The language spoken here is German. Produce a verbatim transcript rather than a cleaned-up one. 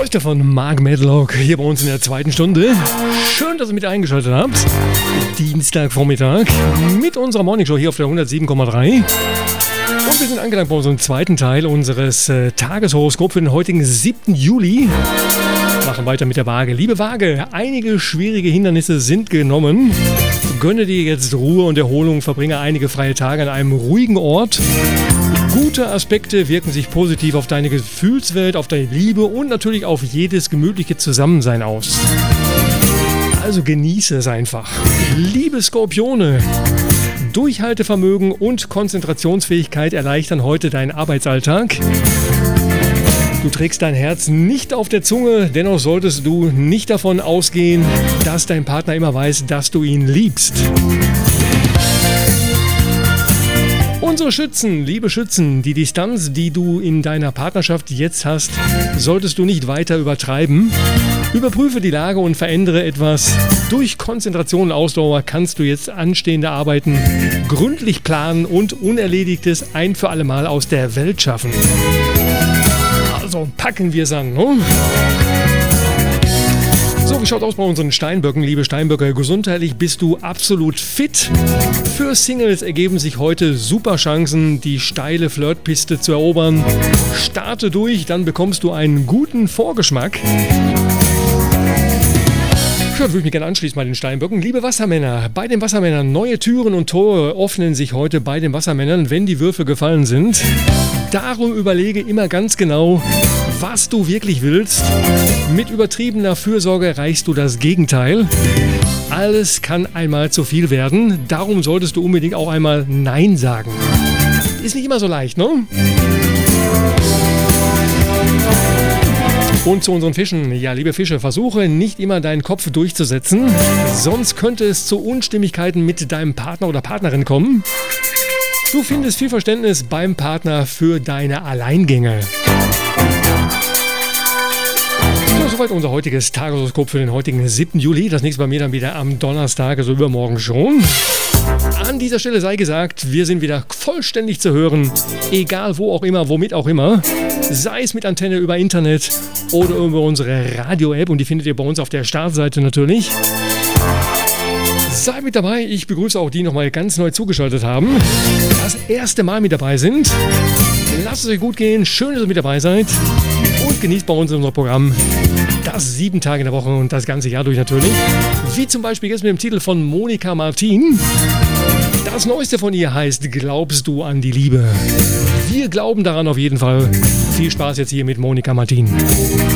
Heute von Mark Medlock hier bei uns in der zweiten Stunde. Schön, dass ihr mit eingeschaltet habt. Dienstagvormittag mit unserer Morningshow hier auf der hundertsieben Komma drei. Und wir sind angelangt bei unserem zweiten Teil unseres äh, Tageshoroskops für den heutigen siebten Juli. Machen weiter mit der Waage. Liebe Waage, einige schwierige Hindernisse sind genommen. Gönne dir jetzt Ruhe und Erholung, verbringe einige freie Tage an einem ruhigen Ort. Gute Aspekte wirken sich positiv auf deine Gefühlswelt, auf deine Liebe und natürlich auf jedes gemütliche Zusammensein aus. Also genieße es einfach. Liebe Skorpione, Durchhaltevermögen und Konzentrationsfähigkeit erleichtern heute deinen Arbeitsalltag. Du trägst dein Herz nicht auf der Zunge, dennoch solltest du nicht davon ausgehen, dass dein Partner immer weiß, dass du ihn liebst. Unsere Schützen, liebe Schützen, die Distanz, die du in deiner Partnerschaft jetzt hast, solltest du nicht weiter übertreiben. Überprüfe die Lage und verändere etwas. Durch Konzentration und Ausdauer kannst du jetzt anstehende Arbeiten gründlich planen und Unerledigtes ein für alle Mal aus der Welt schaffen. Also packen wir es an, ne? So, wie schaut aus bei unseren Steinböcken, liebe Steinböcke? Gesundheitlich bist du absolut fit. Für Singles ergeben sich heute super Chancen, die steile Flirtpiste zu erobern. Starte durch, dann bekommst du einen guten Vorgeschmack. Ja, würde ich mich gerne anschließen bei den Steinböcken. Liebe Wassermänner, bei den Wassermännern, neue Türen und Tore öffnen sich heute bei den Wassermännern, wenn die Würfel gefallen sind. Darum überlege immer ganz genau, was du wirklich willst. Mit übertriebener Fürsorge erreichst du das Gegenteil. Alles kann einmal zu viel werden, darum solltest du unbedingt auch einmal Nein sagen. Ist nicht immer so leicht, ne? Und zu unseren Fischen. Ja, liebe Fische, versuche nicht immer deinen Kopf durchzusetzen, sonst könnte es zu Unstimmigkeiten mit deinem Partner oder Partnerin kommen. Du findest viel Verständnis beim Partner für deine Alleingänge. So, soweit unser heutiges Tageshoroskop für den heutigen siebten Juli. Das nächste bei mir dann wieder am Donnerstag, also übermorgen schon. An dieser Stelle sei gesagt, wir sind wieder vollständig zu hören, egal wo auch immer, womit auch immer. Sei es mit Antenne über Internet oder über unsere Radio-App, und die findet ihr bei uns auf der Startseite natürlich. Seid mit dabei, ich begrüße auch die nochmal ganz neu zugeschaltet haben, das erste Mal mit dabei sind. Lasst es euch gut gehen, schön, dass ihr mit dabei seid und genießt bei uns unser Programm. Das sieben Tage in der Woche und das ganze Jahr durch natürlich. Wie zum Beispiel jetzt mit dem Titel von Monika Martin. Das Neueste von ihr heißt Glaubst du an die Liebe? Wir glauben daran auf jeden Fall. Viel Spaß jetzt hier mit Monika Martin.